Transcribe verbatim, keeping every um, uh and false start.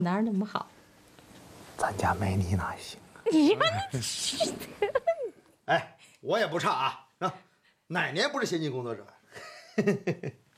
哪儿那么好？ 咱家没你哪行啊？ 你哎，我也不差啊，啊，哪年不是先进工作者？